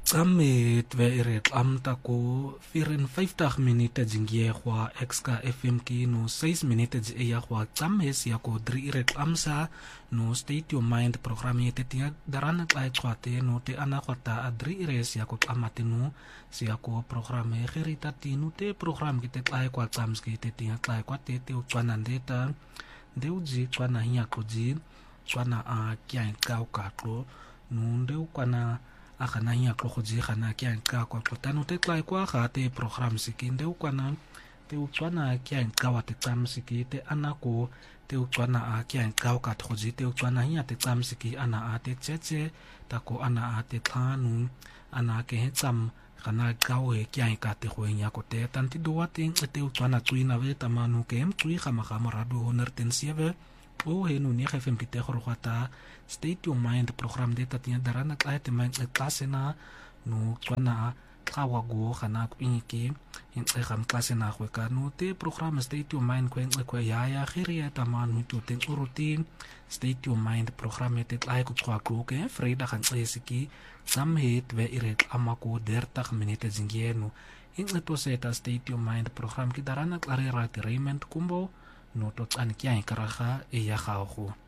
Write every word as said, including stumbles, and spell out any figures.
Tsamme tve iret amta ko firin vijftig minuten jingie kwa exka F M ki no zes minuten ja kwa tsamme sia ko drie iret amsa no state your mind program yete tia darana klai kwate no te ana kwata drie iret sia ko amate no sia ko program e gerita tinu te program ki te klai kwa tsamski te tia klai kwate te utswana ndeta de uji tswana hiya ko ji tswana a kya ka ka ko no de ukwana a kana hiya ko ji kana kya ka kwa tano te klai kwa ga te program sikinde ukwana te utswana kya ka wa te tsamsiki te ana ko te utswana a kya ka ka thoji te utswana hiya te tsamsiki ana a te cheche ta ko ana a te tlanu ana ke he tsam kana ka we kya ka te go nya ko te tanti do wa te te utswana tsuina ve ta manu ke em tsui ga magama rado honderdzeven o he no ne ga fem pite go rogata state your mind program de ta tia darana ka te mind class na no tswana tlawa go kana ku inke in tse gam class na go ka no te program state your mind ko en ko ya ya gire ta man no to ten routine state your mind program te tla ko tswa ko ke freida kan tse siki sam het we iret amako dertig minute zingieno in to se ta state your mind program ki darana klare ratirement kumbo no to tsan kya ikaraga e ya ga go